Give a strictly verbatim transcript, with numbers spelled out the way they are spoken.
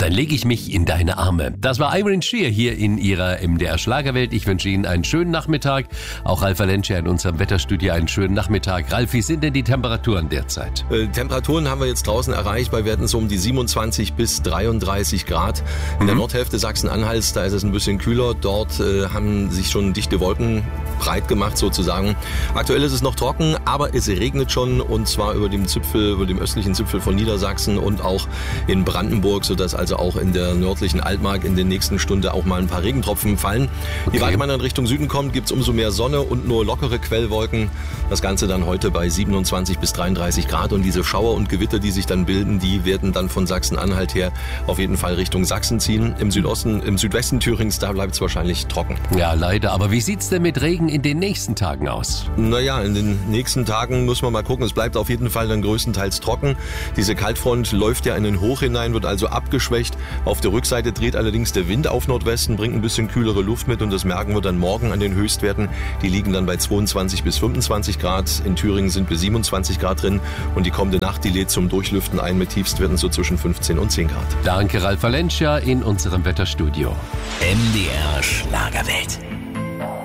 Und dann lege ich mich in deine Arme. Das war Irene Shear hier in ihrer M D R Schlagerwelt. Ich wünsche Ihnen einen schönen Nachmittag. Auch Ralf Valencia in unserem Wetterstudio einen schönen Nachmittag. Ralf, wie sind denn die Temperaturen derzeit? Äh, Temperaturen haben wir jetzt draußen erreicht, bei Werten so um die siebenundzwanzig bis dreiunddreißig Grad. In mhm. der Nordhälfte Sachsen-Anhalts, da ist es ein bisschen kühler. Dort äh, haben sich schon dichte Wolken breit gemacht sozusagen. Aktuell ist es noch trocken, aber es regnet schon, und zwar über dem Zipfel, über dem östlichen Zipfel von Niedersachsen und auch in Brandenburg, sodass also auch in der nördlichen Altmark in der nächsten Stunde auch mal ein paar Regentropfen fallen. Okay. Je weiter man in Richtung Süden kommt, gibt es umso mehr Sonne und nur lockere Quellwolken. Das Ganze dann heute bei siebenundzwanzig bis dreiunddreißig Grad, und diese Schauer und Gewitter, die sich dann bilden, die werden dann von Sachsen-Anhalt her auf jeden Fall Richtung Sachsen ziehen. Im Südosten, im Südwesten Thürings, da bleibt es wahrscheinlich trocken. Ja, leider. Aber wie sieht's denn mit Regen in den nächsten Tagen aus? Naja, in den nächsten Tagen muss man mal gucken. Es bleibt auf jeden Fall dann größtenteils trocken. Diese Kaltfront läuft ja in den Hoch hinein, wird also abgeschwächt. Auf der Rückseite dreht allerdings der Wind auf Nordwesten, bringt ein bisschen kühlere Luft mit, und das merken wir dann morgen an den Höchstwerten. Die liegen dann bei zweiundzwanzig bis fünfundzwanzig Grad. In Thüringen sind wir siebenundzwanzig Grad drin, und die kommende Nacht, die lädt zum Durchlüften ein mit Tiefstwerten so zwischen fünfzehn und zehn Grad. Danke, Ralf Valencia in unserem Wetterstudio. M D R Schlagerwelt.